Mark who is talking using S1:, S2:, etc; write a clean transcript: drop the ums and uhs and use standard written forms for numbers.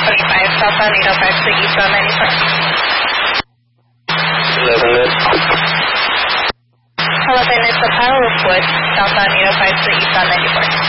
S1: 25, southbound 805 to eastbound 94.
S2: 11 minutes.
S1: 11 minutes of Powerwood, southbound 805 to eastbound 94.